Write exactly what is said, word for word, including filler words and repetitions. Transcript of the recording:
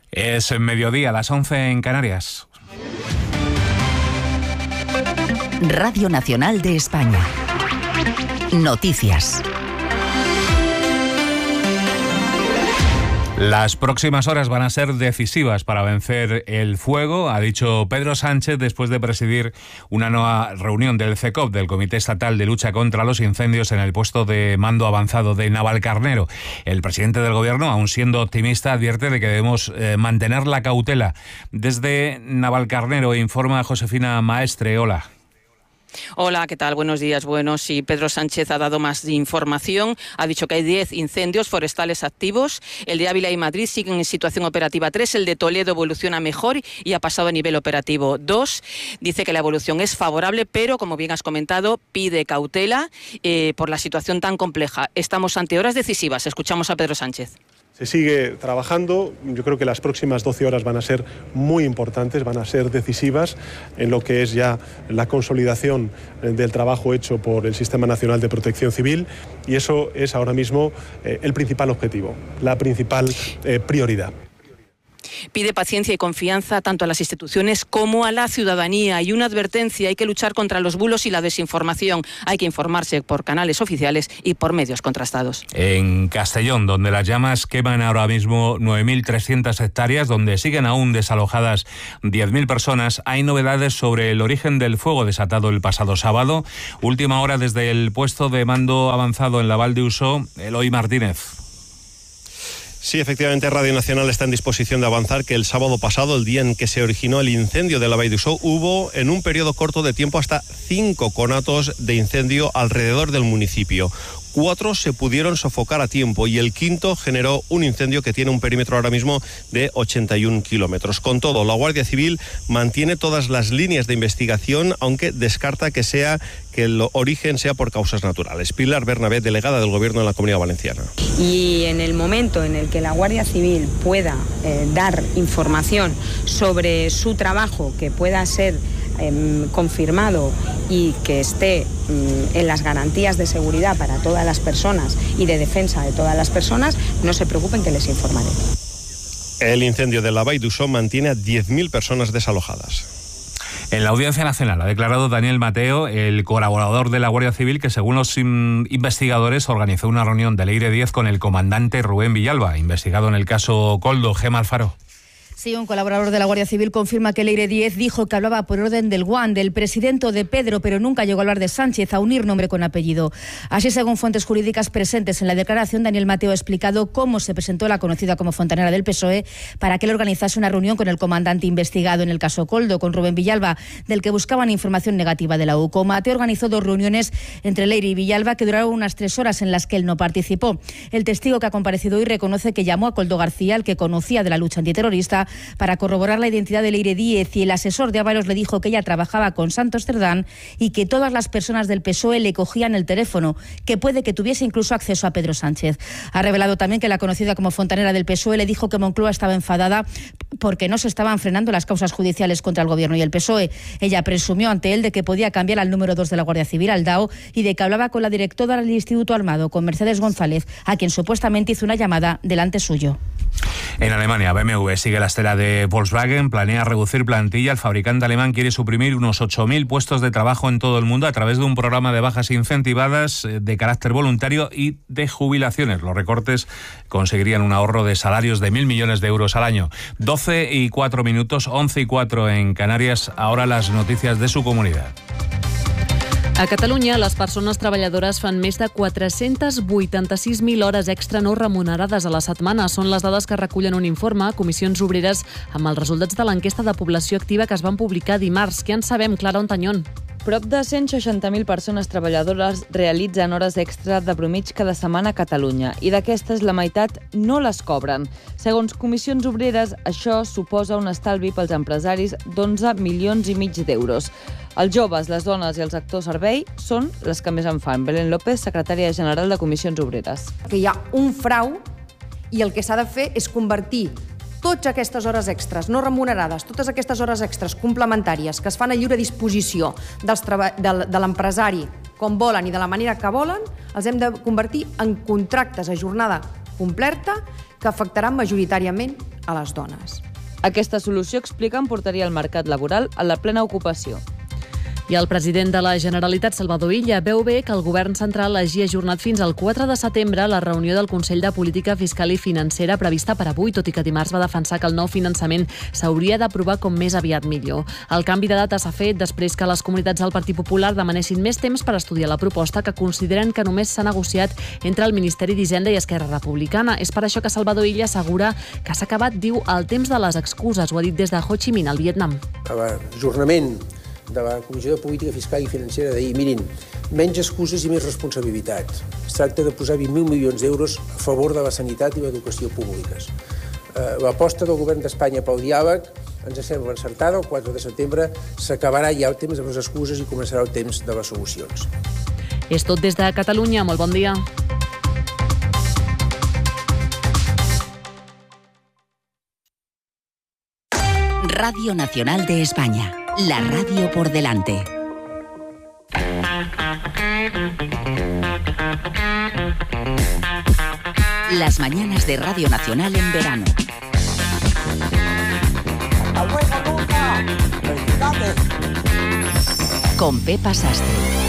Es mediodía, las once en Canarias. Radio Nacional de España. Noticias. Las próximas horas van a ser decisivas para vencer el fuego, ha dicho Pedro Sánchez después de presidir una nueva reunión del C E C O P, del Comité Estatal de Lucha contra los Incendios, en el puesto de mando avanzado de Navalcarnero. El presidente del Gobierno, aun siendo optimista, advierte de que debemos eh, mantener la cautela. Desde Navalcarnero informa Josefina Maestre. Hola. Hola, ¿qué tal? Buenos días. Bueno, sí, Pedro Sánchez ha dado más información. Ha dicho que hay diez incendios forestales activos. El de Ávila y Madrid siguen en situación operativa tres. El de Toledo evoluciona mejor y ha pasado a nivel operativo dos. Dice que la evolución es favorable, pero, como bien has comentado, pide cautela eh, por la situación tan compleja. Estamos ante horas decisivas. Escuchamos a Pedro Sánchez. Se sigue trabajando, yo creo que las próximas doce horas van a ser muy importantes, van a ser decisivas en lo que es ya la consolidación del trabajo hecho por el Sistema Nacional de Protección Civil, y eso es ahora mismo eh, el principal objetivo, la principal eh, prioridad. Pide paciencia y confianza tanto a las instituciones como a la ciudadanía, y una advertencia: hay que luchar contra los bulos y la desinformación, hay que informarse por canales oficiales y por medios contrastados. En Castellón, donde las llamas queman ahora mismo nueve mil trescientas hectáreas, donde siguen aún desalojadas diez mil personas, hay novedades sobre el origen del fuego desatado el pasado sábado. Última hora desde el puesto de mando avanzado en la Val de Uso, Eloy Martínez. Sí, efectivamente, Radio Nacional está en disposición de avanzar que el sábado pasado, el día en que se originó el incendio de la Vall d'Uixó, hubo en un periodo corto de tiempo hasta cinco conatos de incendio alrededor del municipio. Cuatro se pudieron sofocar a tiempo y el quinto generó un incendio que tiene un perímetro ahora mismo de ochenta y un kilómetros. Con todo, la Guardia Civil mantiene todas las líneas de investigación, aunque descarta que sea que el origen sea por causas naturales. Pilar Bernabé, delegada del Gobierno en la Comunidad Valenciana. Y en el momento en el que la Guardia Civil pueda eh, dar información sobre su trabajo que pueda ser eh, confirmado y que esté eh, en las garantías de seguridad para todas las personas y de defensa de todas las personas, no se preocupen, que les informaré. El incendio de la Vall d'Uixó mantiene a diez mil personas desalojadas. En la Audiencia Nacional ha declarado Daniel Mateo, el colaborador de la Guardia Civil, que según los investigadores organizó una reunión del Leire diez con el comandante Rubén Villalba, investigado en el caso Koldo. Gemma Alfaro. Sí, un colaborador de la Guardia Civil confirma que Leire diez dijo que hablaba por orden del Guan, del presidente o de Pedro, pero nunca llegó a hablar de Sánchez, a unir nombre con apellido. Así, según fuentes jurídicas presentes en la declaración, Daniel Mateo ha explicado cómo se presentó la conocida como fontanera del P S O E para que él organizase una reunión con el comandante investigado en el caso Koldo, con Rubén Villalba, del que buscaban información negativa de la U C O. Mateo organizó dos reuniones entre Leire y Villalba que duraron unas tres horas, en las que él no participó. El testigo que ha comparecido hoy reconoce que llamó a Koldo García, el que conocía de la lucha antiterrorista, para corroborar la identidad de Leire diez, y el asesor de Ábalos le dijo que ella trabajaba con Santos Cerdán y que todas las personas del P S O E le cogían el teléfono, que puede que tuviese incluso acceso a Pedro Sánchez. Ha revelado también que la conocida como fontanera del P S O E le dijo que Moncloa estaba enfadada porque no se estaban frenando las causas judiciales contra el Gobierno y el P S O E. Ella presumió ante él de que podía cambiar al número dos de la Guardia Civil, al D A O, y de que hablaba con la directora del Instituto Armado, con Mercedes González, a quien supuestamente hizo una llamada delante suyo. En Alemania, B M W sigue la estela de Volkswagen, planea reducir plantilla. El fabricante alemán quiere suprimir unos ocho mil puestos de trabajo en todo el mundo a través de un programa de bajas incentivadas de carácter voluntario y de jubilaciones. Los recortes conseguirían un ahorro de salarios de mil millones de euros al año. doce y cuatro minutos, once y cuatro en Canarias. Ahora las noticias de su comunidad. A Catalunya, les persones treballadores fan més de quatre-centes vuitanta-sis mil hores extra no remunerades a la setmana. Són les dades que recullen un informe, Comissions Obreres, amb els resultats de l'enquesta de població activa que es van publicar dimarts. Què en sabem, Clara Ontañón? Prop de cent seixanta mil persones treballadores realitzen hores extra de promig cada setmana a Catalunya, i d'aquestes la meitat no les cobren. Segons Comissions Obreres, això suposa un estalvi pels empresaris d'onze milions i mig d'euros. Els joves, les dones i els actors servei són les que més en fan. Belén López, secretària general de Comissions Obreres. Que hi ha un frau i el que s'ha de fer és convertir totes aquestes hores extres no remunerades, totes aquestes hores extres complementàries que es fan a lliure disposició dels treba- de, de l'empresari com volen i de la manera que volen, els hem de convertir en contractes a jornada completa que afectarà majoritàriament a les dones. Aquesta solució, expliquen, portaria el mercat laboral a la plena ocupació. I el president de la Generalitat, Salvador Illa, veu bé que el govern central hagi ajornat fins al quatre de setembre la reunió del Consell de Política Fiscal i Financera prevista per avui, tot i que dimarts va defensar que el nou finançament s'hauria d'aprovar com més aviat millor. El canvi de data s'ha fet després que les comunitats del Partit Popular demanessin més temps per estudiar la proposta que consideren que només s'ha negociat entre el Ministeri d'Hisenda i Esquerra Republicana. És per això que Salvador Illa assegura que s'ha acabat, diu, el temps de les excuses. Ho ha dit des de Ho Chi Minh, al Vietnam. L'ajornament de la Comissió de Política Fiscal i Financera de dir, mirin, menys excuses i més responsabilitat. Es tracta de posar vint mil milions d'euros a favor de la sanitat i l'educació públiques. L'aposta del govern d'Espanya pel diàleg ens sembla encertada. El quatre de setembre s'acabarà ja el temps de les excuses i començarà el temps de les solucions. És tot des de Catalunya. Molt bon dia. Radio Nacional de España. La radio por delante. Las mañanas de Radio Nacional en verano. Con Pepa Sastre.